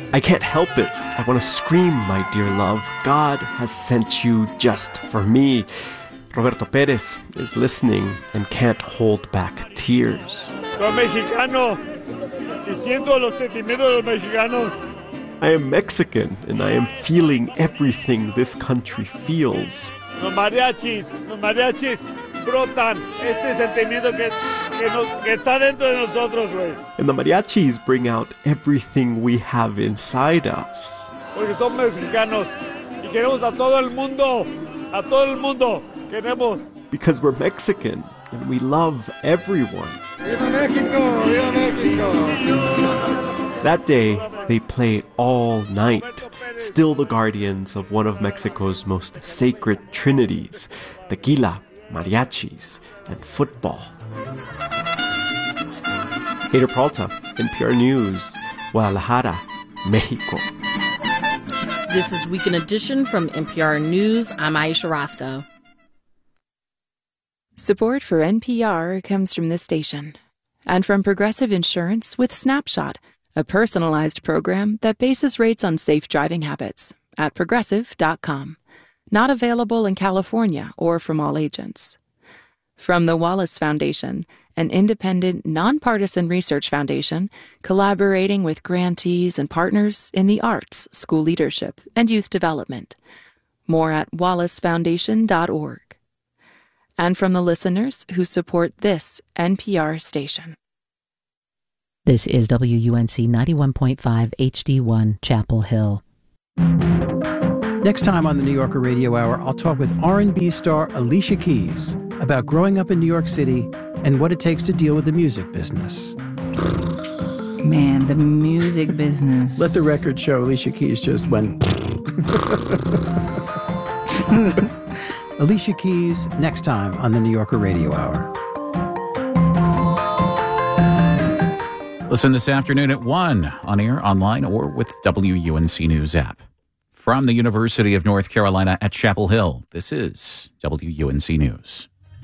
I can't help it. I want to scream, my dear love. God has sent you just for me. Roberto Perez is listening and can't hold back tears. Soy mexicano y siento los sentimientos de los mexicanos. I am Mexican and I am feeling everything this country feels. Los mariachis brotan este sentimiento que está dentro de nosotros, güey. And the mariachis bring out everything we have inside us. Porque son mexicanos y queremos a todo el mundo queremos. Because we're Mexican and we love everyone. ¡Viva México! ¡Viva México! That day, they play all night, still the guardians of one of Mexico's most sacred trinities, tequila, mariachis, and football. Hader Peralta, NPR News, Guadalajara, Mexico. This is Weekend Edition from NPR News. I'm Aisha Roscoe. Support for NPR comes from this station and from Progressive Insurance with Snapshot, a personalized program that bases rates on safe driving habits at Progressive.com. Not available in California or from all agents. From the Wallace Foundation, an independent, nonpartisan research foundation collaborating with grantees and partners in the arts, school leadership, and youth development. More at wallacefoundation.org. And from the listeners who support this NPR station. This is WUNC 91.5 HD1 Chapel Hill. Next time on the New Yorker Radio Hour, I'll talk with R&B star Alicia Keys about growing up in New York City and what it takes to deal with the music business. Man, the music business. Let the record show Alicia Keys just went... Alicia Keys, next time on the New Yorker Radio Hour. Listen this afternoon at 1 on air, online, or with WUNC News app. From the University of North Carolina at Chapel Hill, this is WUNC News.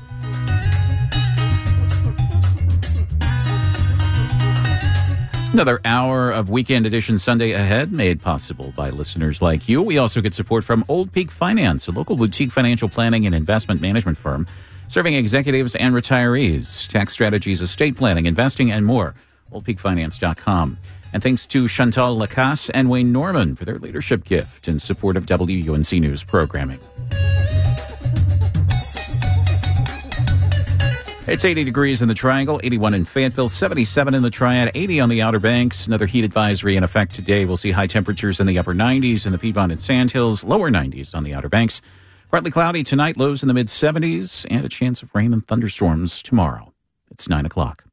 Another hour of Weekend Edition Sunday ahead, made possible by listeners like you. We also get support from Old Peak Finance, a local boutique financial planning and investment management firm serving executives and retirees, tax strategies, estate planning, investing, and more. OldPeakFinance.com. And thanks to Chantal Lacasse and Wayne Norman for their leadership gift in support of WUNC News programming. It's 80 degrees in the Triangle, 81 in Fayetteville, 77 in the Triad, 80 on the Outer Banks. Another heat advisory in effect today. We'll see high temperatures in the upper 90s in the Piedmont and Sandhills, lower 90s on the Outer Banks. Partly cloudy tonight, lows in the mid-70s, and a chance of rain and thunderstorms tomorrow. It's 9 o'clock.